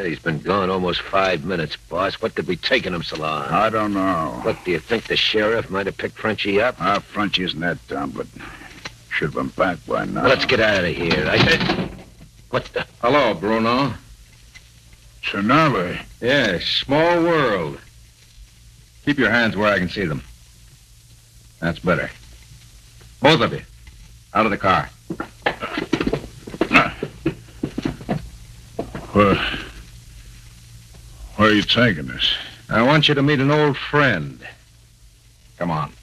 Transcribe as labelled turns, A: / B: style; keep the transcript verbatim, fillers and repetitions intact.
A: Yeah, he's been gone almost five minutes, boss. What could be taking him so long?
B: I don't know.
A: Look, do you think the sheriff might have picked Frenchie up?
B: Ah, Frenchie isn't that dumb, but should have been back by now.
A: Well, let's get out of here. I... What the...
C: Hello, Bruno.
B: Tsunami.
C: Yes, small world. Keep your hands where I can see them. That's better. Both of you. Out of the car.
B: Where, where are you taking us?
C: I want you to meet an old friend. Come on.